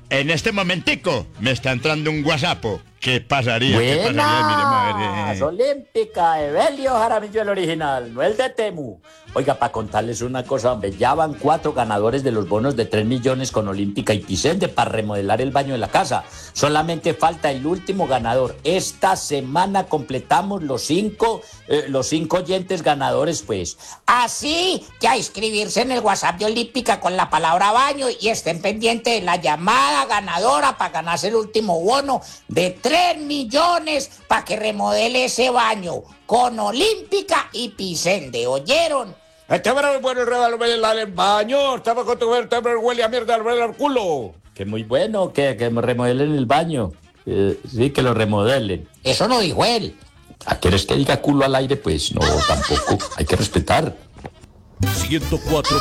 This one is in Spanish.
En este momentico me está entrando un WhatsApp. ¿Qué pasaría? ¿Qué pasaría? Mire, Buenas, madre. Olímpica, Evelio Jaramillo el original, no el de Temu. Oiga, para contarles una cosa, hombre, ya van 4 ganadores de los bonos de 3 millones con Olímpica y Pisende para remodelar el baño de la casa. Solamente falta el último ganador. Esta semana completamos los 5 oyentes ganadores, pues. Así que a inscribirse en el WhatsApp de Olímpica con la palabra baño y estén pendientes de la llamada ganadora para ganarse el último bono de 3 millones para que remodele ese baño con Olímpica y Pisende. ¿Oyeron? Este verano es bueno el regalo del baño. Estaba con tu ver, huele a mierda al culo. Que muy bueno, que remodelen el baño. Sí, que lo remodelen. Eso no dijo él. ¿Quieres que diga culo al aire? Pues no, tampoco. Hay que respetar. 104